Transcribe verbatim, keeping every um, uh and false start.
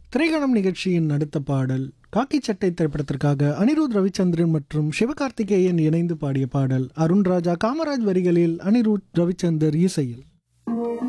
திரைக்கணம் நிகழ்ச்சியின் அடுத்த பாடல் காக்கி சட்டை திரைப்படத்திற்காக அனிருத் ரவிச்சந்திரன் மற்றும் சிவகார்த்திகேயன் இணைந்து பாடிய பாடல். அருண் ராஜா காமராஜ் வரிகளில், அனிருத் ரவிச்சந்தர் இசையில்.